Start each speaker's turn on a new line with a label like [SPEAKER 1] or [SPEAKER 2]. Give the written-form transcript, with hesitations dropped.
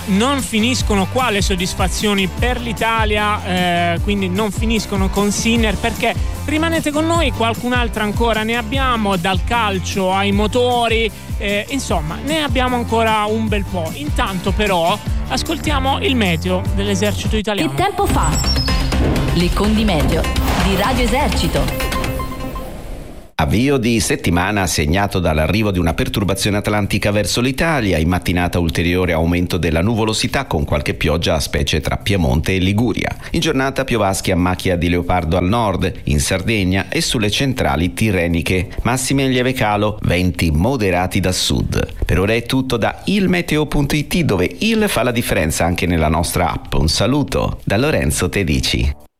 [SPEAKER 1] non finiscono qua le soddisfazioni per l'Italia, quindi non finiscono con Sinner, perché rimanete con noi, qualcun'altra ancora ne abbiamo, dal calcio ai motori, insomma ne abbiamo ancora un bel po'. Intanto però ascoltiamo il meteo dell'esercito italiano.
[SPEAKER 2] Che tempo fa? L'Icondi Meteo di Radio Esercito.
[SPEAKER 3] Avvio di settimana segnato dall'arrivo di una perturbazione atlantica verso l'Italia, in mattinata ulteriore aumento della nuvolosità con qualche pioggia a specie tra Piemonte e Liguria. In giornata piovaschi a macchia di leopardo al nord, in Sardegna e sulle centrali tirreniche. Massime in lieve calo, venti moderati da sud. Per ora è tutto da ilmeteo.it, dove il fa la differenza anche nella nostra app. Un saluto da Lorenzo Tedici.